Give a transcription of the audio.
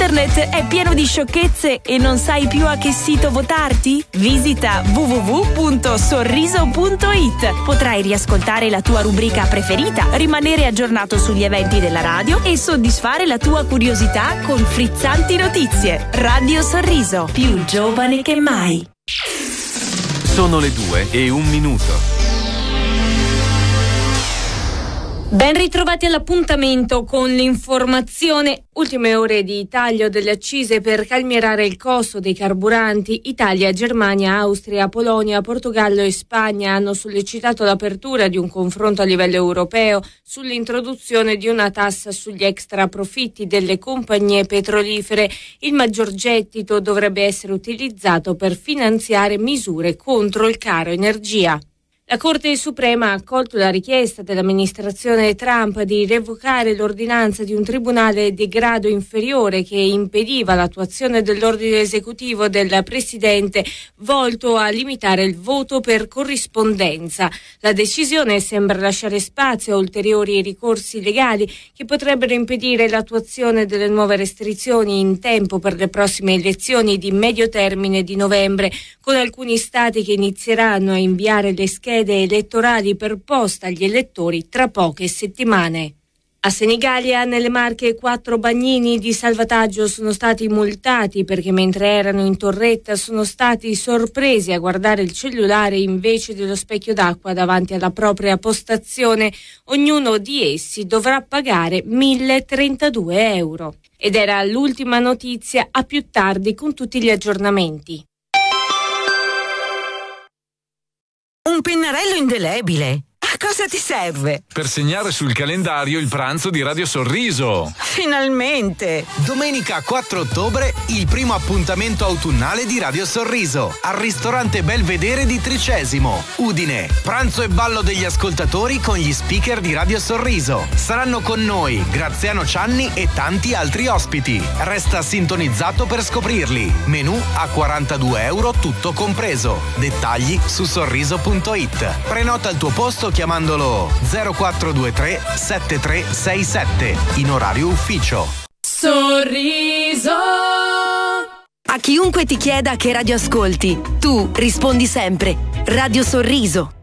Internet è pieno di sciocchezze e non sai più a che sito votarti? Visita www.sorriso.it. Potrai riascoltare la tua rubrica preferita, rimanere aggiornato sugli eventi della radio e soddisfare la tua curiosità con frizzanti notizie. Radio Sorriso, più giovane che mai. Sono le 2:01. Ben ritrovati all'appuntamento con l'informazione. Ultime ore di taglio delle accise per calmierare il costo dei carburanti. Italia, Germania, Austria, Polonia, Portogallo e Spagna hanno sollecitato l'apertura di un confronto a livello europeo sull'introduzione di una tassa sugli extra profitti delle compagnie petrolifere. Il maggior gettito dovrebbe essere utilizzato per finanziare misure contro il caro energia. La Corte Suprema ha accolto la richiesta dell'amministrazione Trump di revocare l'ordinanza di un tribunale di grado inferiore che impediva l'attuazione dell'ordine esecutivo del presidente volto a limitare il voto per corrispondenza. La decisione sembra lasciare spazio a ulteriori ricorsi legali che potrebbero impedire l'attuazione delle nuove restrizioni in tempo per le prossime elezioni di medio termine di novembre, con alcuni stati che inizieranno a inviare le schede elettorali per posta agli elettori tra poche settimane. A Senigallia, nelle Marche, 4 bagnini di salvataggio sono stati multati perché mentre erano in torretta sono stati sorpresi a guardare il cellulare invece dello specchio d'acqua davanti alla propria postazione. Ognuno di essi dovrà pagare 1.032 euro. Ed era l'ultima notizia, a più tardi con tutti gli aggiornamenti. Un pennarello indelebile. A cosa ti serve? Per segnare sul calendario il pranzo di Radio Sorriso. Finalmente! Domenica 4 ottobre, il primo appuntamento autunnale di Radio Sorriso al ristorante Belvedere di Tricesimo, Udine. Pranzo e ballo degli ascoltatori con gli speaker di Radio Sorriso. Saranno con noi Graziano Cianni e tanti altri ospiti. Resta sintonizzato per scoprirli. Menù a 42 euro tutto compreso. Dettagli su sorriso.it. Prenota il tuo posto chiamandolo 0423 7367 in orario ufficio. Sorriso. A chiunque ti chieda che radio ascolti, tu rispondi sempre Radio Sorriso.